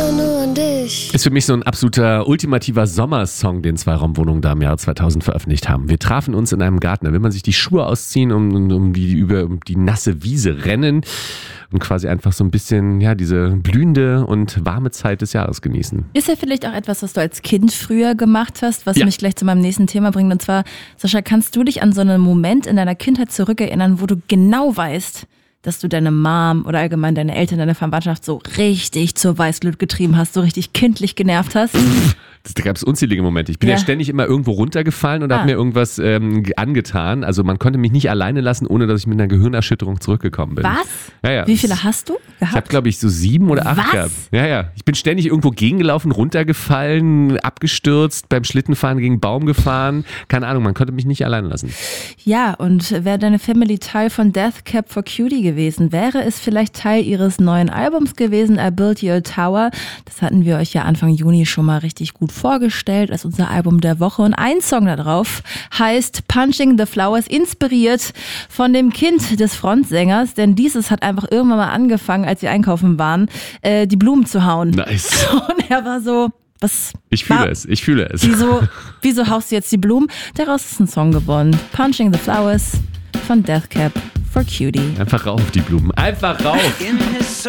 auch nur an dich. Ist für mich so ein absoluter ultimativer Sommersong, den Zweiraumwohnungen da im Jahre 2000 veröffentlicht haben. Wir trafen uns in einem Garten, da will man sich die Schuhe ausziehen und um die nasse Wiese rennen und quasi einfach so ein bisschen diese blühende und warme Zeit des Jahres genießen. Ist ja vielleicht auch etwas, was du als Kind früher gemacht hast, was mich gleich zu meinem nächsten Thema bringt. Und zwar, Sascha, kannst du dich an so einen Moment in deiner Kindheit zurückerinnern, wo du genau weißt, dass du deine Mom oder allgemein deine Eltern, deine Verwandtschaft so richtig zur Weißglut getrieben hast, so richtig kindlich genervt hast? Da gab es unzählige Momente. Ich bin ja ständig immer irgendwo runtergefallen und habe mir irgendwas angetan. Also man konnte mich nicht alleine lassen, ohne dass ich mit einer Gehirnerschütterung zurückgekommen bin. Was? Ja. Wie viele hast du gehabt? Ich habe, glaube ich, so 7 oder 8 gehabt. Ja. Ich bin ständig irgendwo gegengelaufen, runtergefallen, abgestürzt, beim Schlittenfahren gegen einen Baum gefahren. Keine Ahnung, man konnte mich nicht alleine lassen. Ja, und wäre deine Family Teil von Death Cab for Cutie gewesen, wäre es vielleicht Teil ihres neuen Albums gewesen, I Built You a Tower. Das hatten wir euch ja Anfang Juni schon mal richtig gut vorgestellt als unser Album der Woche. Und ein Song da drauf heißt Punching the Flowers, inspiriert von dem Kind des Frontsängers, denn dieses hat einfach irgendwann mal angefangen, als sie einkaufen waren, die Blumen zu hauen. Nice. Und er war so, was? Ich fühle es. Wieso haust du jetzt die Blumen? Daraus ist ein Song geworden. Punching the Flowers von Death Cab for Cutie. Einfach rauf, die Blumen. Einfach rauf.